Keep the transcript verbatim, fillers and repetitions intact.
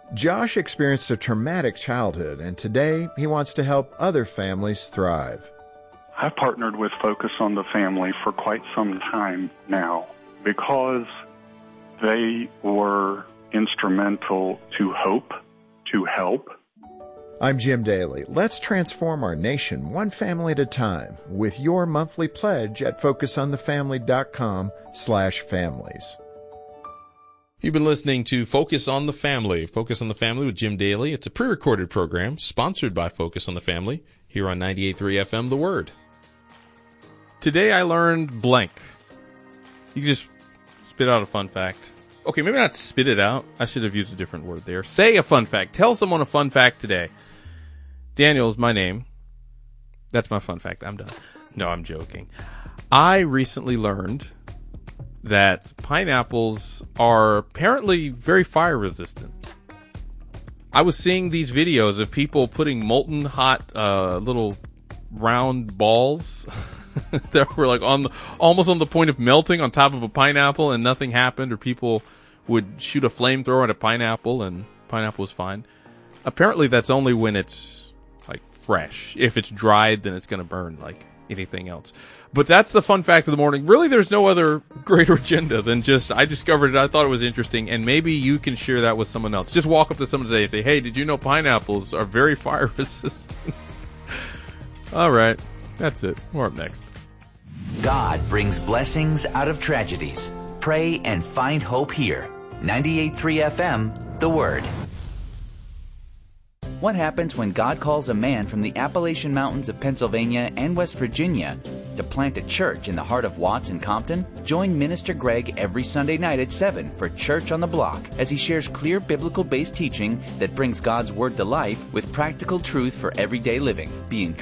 Josh experienced a traumatic childhood, and today he wants to help other families thrive. I've partnered with Focus on the Family for quite some time now because they were instrumental to hope, to help. I'm Jim Daly. Let's transform our nation one family at a time with your monthly pledge at focusonthefamily.com slash families. You've been listening to Focus on the Family. Focus on the Family with Jim Daly. It's a pre-recorded program sponsored by Focus on the Family here on ninety-eight point three F M, The Word. Today I learned blank. You can just spit out a fun fact. Okay, maybe not spit it out. I should have used a different word there. Say a fun fact. Tell someone a fun fact today. Daniel is my name. That's my fun fact. I'm done. No, I'm joking. I recently learned that pineapples are apparently very fire resistant. I was seeing these videos of people putting molten hot uh, little round balls that were like on the, almost on the point of melting on top of a pineapple, and nothing happened, or people would shoot a flamethrower at a pineapple and pineapple was fine. Apparently that's only when it's like fresh. If it's dried, then it's going to burn like anything else. But that's the fun fact of the morning. Really, there's no other greater agenda than just, I discovered it, I thought it was interesting, and maybe you can share that with someone else. Just walk up to someone today and say, hey, did you know pineapples are very fire resistant? All right, that's it. More up next. God brings blessings out of tragedies. Pray and find hope here. ninety-eight point three F M, The Word. What happens when God calls a man from the Appalachian Mountains of Pennsylvania and West Virginia to plant a church in the heart of Watts and Compton? Join Minister Greg every Sunday night at seven for Church on the Block as he shares clear biblical-based teaching that brings God's Word to life with practical truth for everyday living. Be encouraged.